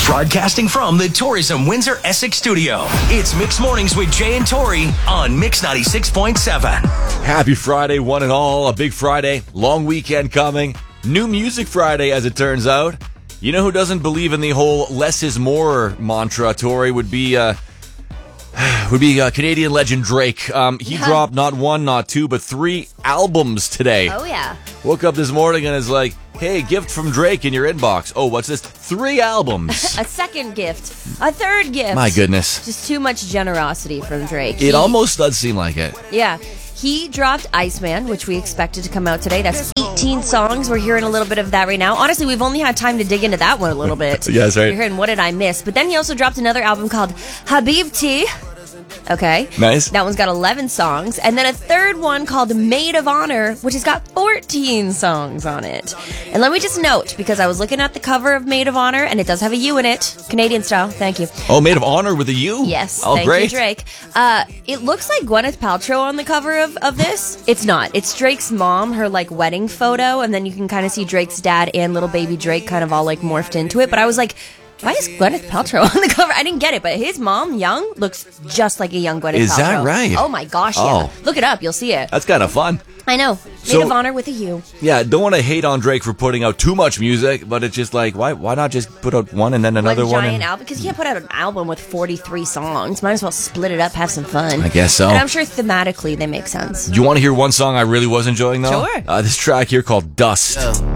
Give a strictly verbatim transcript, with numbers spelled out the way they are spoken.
Broadcasting from the Tourism Windsor Essex studio, it's Mix Mornings with Jay and Tori on Mix ninety-six point seven. Happy Friday, one and all. A big Friday, long weekend coming. New Music Friday, as it turns out. You know who doesn't believe in the whole less is more mantra, Tori, would be uh, would be uh, Canadian legend Drake. Um, he Yeah. dropped not one, not two, but three albums today. Oh, yeah. Woke up this morning and is like, hey, gift from Drake in your inbox. Oh, what's this? Three albums. A second gift. A third gift. My goodness. Just too much generosity from Drake. It He- almost does seem like it. Yeah. He dropped Iceman, which we expected to come out today. That's eighteen songs. We're hearing a little bit of that right now. Honestly, we've only had time to dig into that one a little bit. Yeah, that's right. You're hearing What Did I Miss? But then he also dropped another album called Habibti. Okay. Nice. That one's got eleven songs. And then a third one called Maid of Honor, which has got fourteen songs on it. And let me just note, because I was looking at the cover of Maid of Honor, and it does have a U in it. Canadian style. Thank you. Oh, Maid of Honor with a U? Yes. Oh, thank great. you, Drake. Uh, it looks like Gwyneth Paltrow on the cover of, of this. It's not. It's Drake's mom, her like wedding photo, and then you can kind of see Drake's dad and little baby Drake kind of all like morphed into it. But I was like, why is Gwyneth Paltrow on the cover? I didn't get it, but his mom, young, looks just like a young Gwyneth Paltrow. Is that right? Oh my gosh, yeah. Oh. Look it up, you'll see it. That's kind of fun. I know. Maid So- of Honor with a U. Yeah, don't want to hate on Drake for putting out too much music, but it's just like, why why not just put out one and then another one one? giant and- album, because you can't put out an album with forty-three songs. Might as well split it up, have some fun. I guess so. And I'm sure thematically they make sense. Do you want to hear one song I really was enjoying, though? Sure. Uh, this track here called Dust.